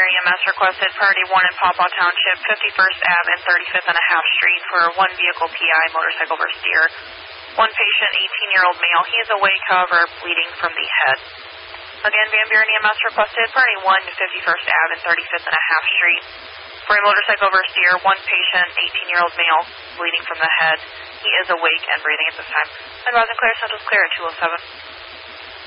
Bury EMS requested priority 1 in Pawpaw Township, 51st Ave and 35th and a half Street for one vehicle PI, motorcycle versus deer. One patient, 18-year-old male. He is awake, however, bleeding from the head. Again, Van Buren EMS requested priority 1 to 51st Ave and 35th and a half Street for a motorcycle versus deer. One patient, 18-year-old male, bleeding from the head. He is awake and breathing at this time. Advise and clear, Central's clear at 207.